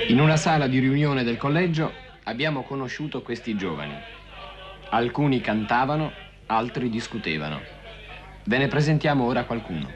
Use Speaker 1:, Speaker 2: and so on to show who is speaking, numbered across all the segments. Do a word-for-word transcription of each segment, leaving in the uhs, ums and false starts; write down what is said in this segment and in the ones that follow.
Speaker 1: In una sala di riunione del collegio abbiamo conosciuto questi giovani. Alcuni cantavano, altri discutevano. Ve ne presentiamo ora qualcuno.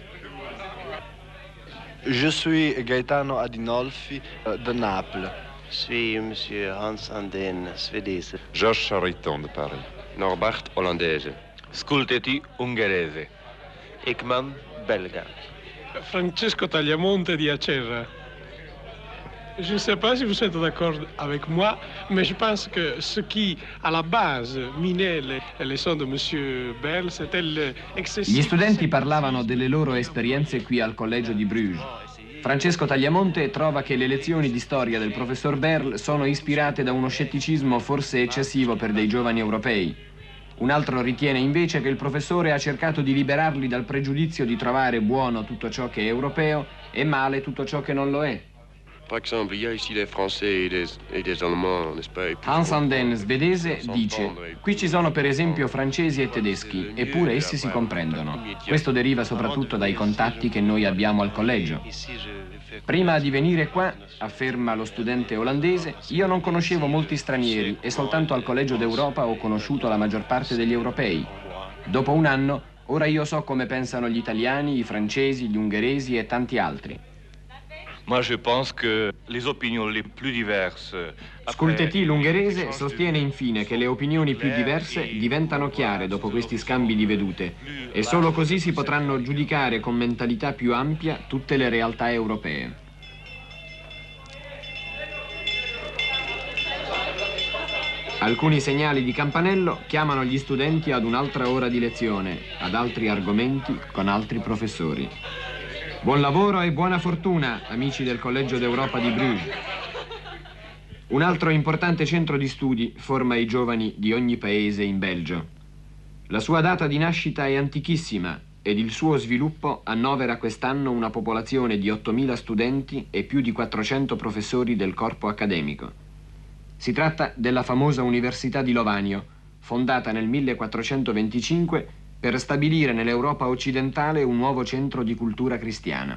Speaker 2: Je suis Gaetano Adinolfi uh, de Naples.
Speaker 3: Je suis monsieur Hans Anden, svedese.
Speaker 4: Georges Chariton de Paris.
Speaker 5: Norbert, olandese.
Speaker 6: Sculteti, ungherese.
Speaker 3: Ekman, belga.
Speaker 7: Francesco Tagliamonte di Acerra. Je ne sais pas si vous êtes d'accord avec moi, mais je pense que ce qui, à la base, minait les, les sons de monsieur Berle, c'était l'excessif...
Speaker 1: Gli studenti parlavano delle loro esperienze qui al collegio di Bruges. Francesco Tagliamonte trova che le lezioni di storia del professor Berle sono ispirate da uno scetticismo forse eccessivo per dei giovani europei. Un altro ritiene invece che il professore ha cercato di liberarli dal pregiudizio di trovare buono tutto ciò che è europeo e male tutto ciò che non lo è.
Speaker 5: Par exemple, il y a ici des Français et des, et des Allemands, n'est-ce pas?
Speaker 1: Hans Anden, svedese, dice: qui ci sono per esempio francesi e tedeschi, eppure essi si comprendono. Questo deriva soprattutto dai contatti che noi abbiamo al collegio. Prima di venire qua, afferma lo studente olandese, io non conoscevo molti stranieri e soltanto al Collegio d'Europa ho conosciuto la maggior parte degli europei. Dopo un anno, ora io so come pensano gli italiani, i francesi, gli ungheresi e tanti altri.
Speaker 6: Moi je pense que les opinions les plus diverses.
Speaker 1: Sculteti, l'ungherese, sostiene infine che le opinioni più diverse diventano chiare dopo questi scambi di vedute e solo così si potranno giudicare con mentalità più ampia tutte le realtà europee. Alcuni segnali di campanello chiamano gli studenti ad un'altra ora di lezione, ad altri argomenti con altri professori. Buon lavoro e buona fortuna, amici del Collegio d'Europa di Bruges. Un altro importante centro di studi forma i giovani di ogni paese in Belgio. La sua data di nascita è antichissima ed il suo sviluppo annovera quest'anno una popolazione di ottomila studenti e più di quattrocento professori del corpo accademico. Si tratta della famosa Università di Lovanio, fondata nel millequattrocentoventicinque per stabilire nell'Europa occidentale un nuovo centro di cultura cristiana.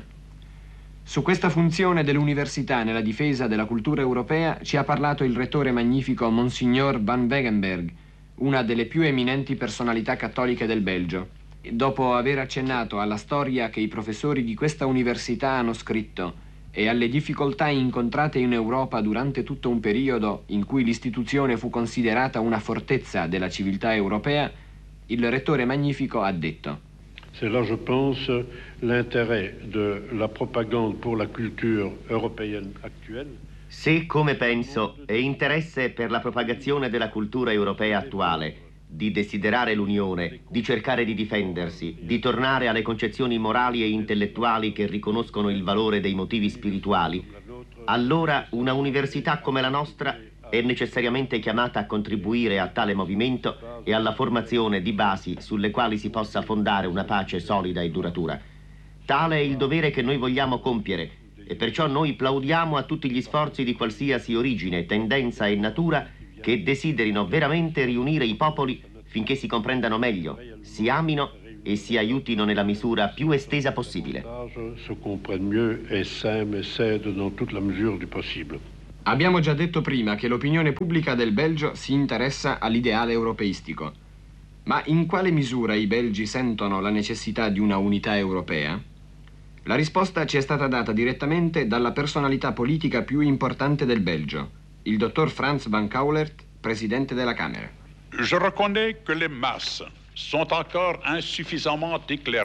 Speaker 1: Su questa funzione dell'università nella difesa della cultura europea ci ha parlato il rettore magnifico Monsignor Van Wegenberg, una delle più eminenti personalità cattoliche del Belgio. Dopo aver accennato alla storia che i professori di questa università hanno scritto e alle difficoltà incontrate in Europa durante tutto un periodo in cui l'istituzione fu considerata una fortezza della civiltà europea, il rettore magnifico ha detto:
Speaker 8: C'est là, je pense, l'intérêt de la propagande pour la culture européenne actuelle.
Speaker 9: Se, come penso, è interesse per la propagazione della cultura europea attuale, di desiderare l'unione, di cercare di difendersi, di tornare alle concezioni morali e intellettuali che riconoscono il valore dei motivi spirituali, allora una università come la nostra è necessariamente chiamata a contribuire a tale movimento e alla formazione di basi sulle quali si possa fondare una pace solida e duratura. Tale è il dovere che noi vogliamo compiere e perciò noi plaudiamo a tutti gli sforzi di qualsiasi origine, tendenza e natura che desiderino veramente riunire i popoli finché si comprendano meglio, si amino e si aiutino nella misura più estesa possibile.
Speaker 8: Se comprennent mieux et s'aiment et s'aident dans toute la mesure du possible.
Speaker 1: Abbiamo già detto prima che l'opinione pubblica del Belgio si interessa all'ideale europeistico. Ma in quale misura i belgi sentono la necessità di una unità europea? La risposta ci è stata data direttamente dalla personalità politica più importante del Belgio, il dottor Frans van Kaulert, presidente della Camera.
Speaker 10: Je reconnais que les masses sont encore insuffisamment éclairées.